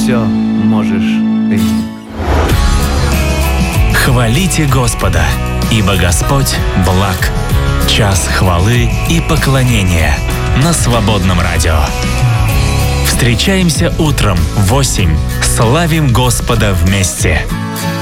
все можешь ты. Хвалите Господа, ибо Господь благ. Час хвалы и поклонения на Свободном радио. Встречаемся утром в 8. Славим Господа вместе.